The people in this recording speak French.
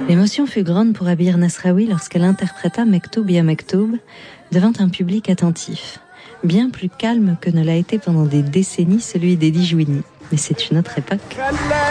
L'émotion fut grande pour Abir Nasraoui lorsqu'elle interpréta Mektoub ya Mektoub devant un public attentif, bien plus calme que ne l'a été pendant des décennies celui d'Eddie Jouini. Mais c'est une autre époque.